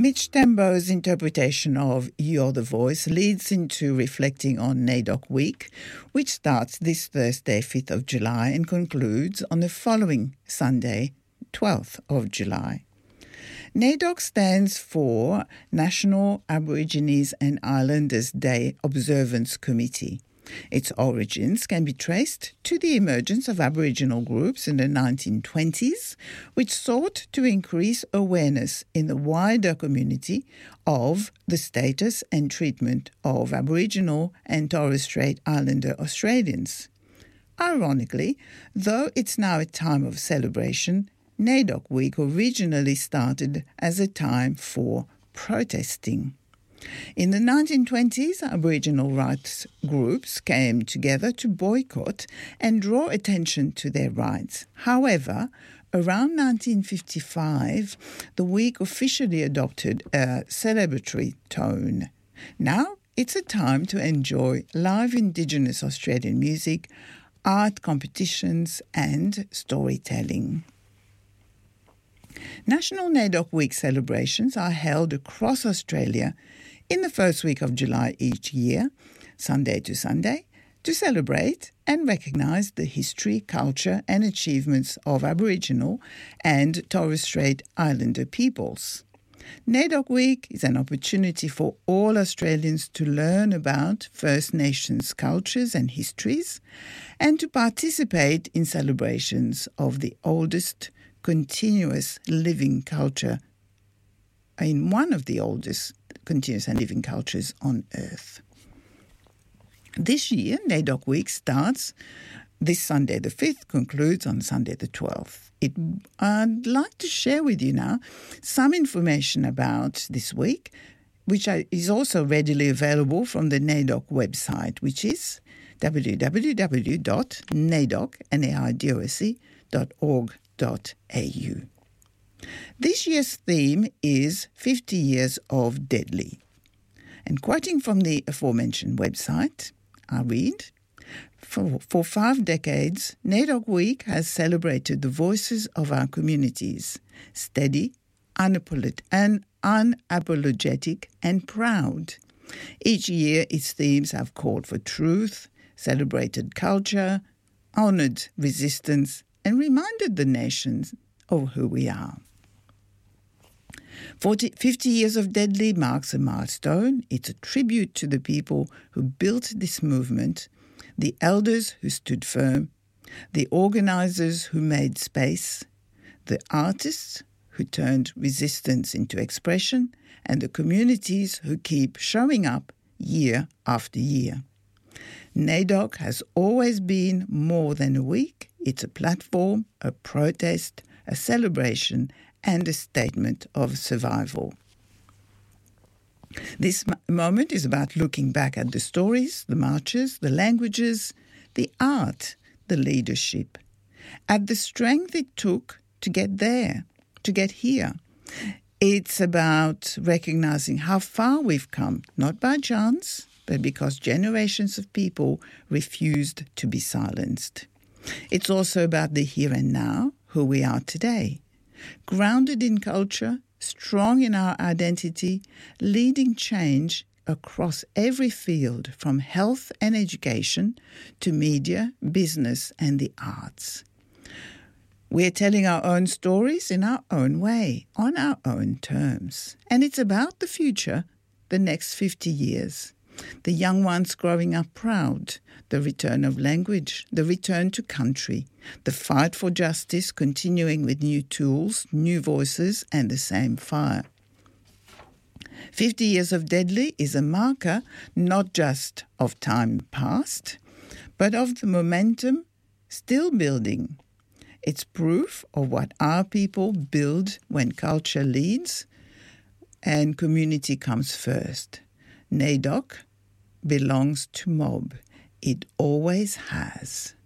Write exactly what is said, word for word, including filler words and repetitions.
Mitch Tembo's interpretation of You're the Voice leads into reflecting on NAIDOC Week, which starts this Thursday, fifth of July, and concludes on the following Sunday, twelfth of July. NAIDOC stands for National Aborigines and Islanders Day Observance Committee. Its origins can be traced to the emergence of Aboriginal groups in the nineteen twenties, which sought to increase awareness in the wider community of the status and treatment of Aboriginal and Torres Strait Islander Australians. Ironically, though it's now a time of celebration, NAIDOC Week originally started as a time for protesting. In the nineteen twenties, Aboriginal rights groups came together to boycott and draw attention to their rights. However, around nineteen fifty-five, the week officially adopted a celebratory tone. Now it's a time to enjoy live Indigenous Australian music, art competitions and storytelling. National NAIDOC Week celebrations are held across Australia in the first week of July each year, Sunday to Sunday, to celebrate and recognise the history, culture and achievements of Aboriginal and Torres Strait Islander peoples. NAIDOC Week is an opportunity for all Australians to learn about First Nations cultures and histories and to participate in celebrations of the oldest continuous living culture, in one of the oldest continuous and living cultures on Earth. This year, NAIDOC Week starts this Sunday the fifth, concludes on Sunday the twelfth. It, I'd like to share with you now some information about this week, which is also readily available from the NAIDOC website, which is w w w dot naidoc dot org dot a u. This year's theme is fifty years of Deadly. And quoting from the aforementioned website, I read, For, for five decades, NAIDOC Week has celebrated the voices of our communities, steady, unapolog- and unapologetic and proud. Each year, its themes have called for truth, celebrated culture, honoured resistance, and reminded the nations of who we are. forty, fifty Years of Deadly marks a milestone. It's a tribute to the people who built this movement, the elders who stood firm, the organisers who made space, the artists who turned resistance into expression, and the communities who keep showing up year after year. NAIDOC has always been more than a week. It's a platform, a protest, a celebration, and a statement of survival. This moment is about looking back at the stories, the marches, the languages, the art, the leadership, at the strength it took to get there, to get here. It's about recognizing how far we've come, not by chance, but because generations of people refused to be silenced. It's also about the here and now, who we are today, grounded in culture, strong in our identity, leading change across every field from health and education to media, business and the arts. We're telling our own stories in our own way, on our own terms. And it's about the future, the next fifty years. The young ones growing up proud, the return of language, the return to country, the fight for justice continuing with new tools, new voices and the same fire. fifty Years of Deadly is a marker not just of time past, but of the momentum still building. It's proof of what our people build when culture leads and community comes first. NAIDOC belongs to mob. It always has.